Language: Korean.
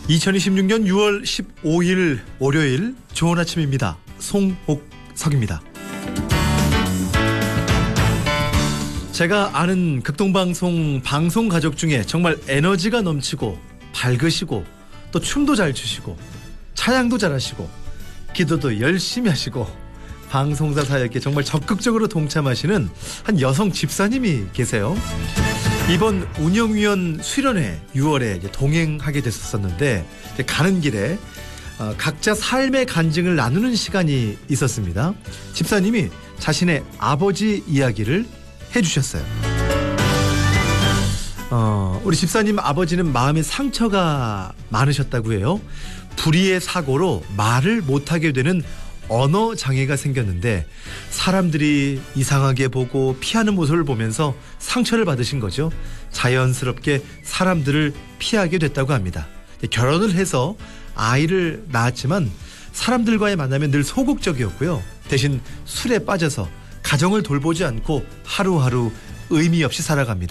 2026년 6월 15일 월요일 좋은 아침입니다. 송옥석입니다. 제가 아는 극동방송 방송 가족 중에 정말 에너지가 넘치고 밝으시고 또 춤도 잘 추시고 찬양도 잘하시고 기도도 열심히 하시고 방송사 사역에 정말 적극적으로 동참하시는 한 여성 집사님이 계세요. 이번 운영위원 수련회 6월에 이제 동행하게 됐었는데 가는 길에 각자 삶의 간증을 나누는 시간이 있었습니다. 집사님이 자신의 아버지 이야기를 해주셨어요. 우리 집사님 아버지는 마음에 상처가 많으셨다고 해요. 불의의 사고로 말을 못하게 되는 언어 장애가 생겼는데 사람들이 이상하게 보고 피하는 모습을 보면서 상처를 받으신 거죠. 자연스럽게 사람들을 피하게 됐다고 합니다. 결혼을 해서 아이를 낳았지만 사람들과의 만남에 늘 소극적이었고요. 대신 술에 빠져서 가정을 돌보지 않고 하루하루 의미 없이 살아갑니다.